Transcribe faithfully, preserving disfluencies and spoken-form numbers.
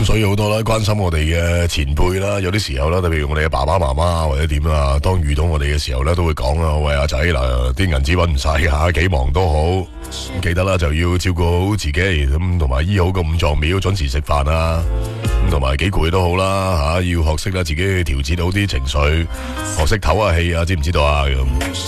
咁所以好多啦，關心我哋嘅前輩啦，有啲時候啦，特別我哋嘅爸爸媽媽或者點啊，當遇到我哋嘅時候咧，都會講啊，喂阿仔嗱，啲銀紙搵唔晒吓，幾忙都好，記得啦就要照顧好自己，咁同埋醫好個五臟廟，準時食飯啊，咁同埋幾攰都好啦吓，要學識啦自己去調節好啲情緒，學識唞下氣啊，知唔知道啊咁？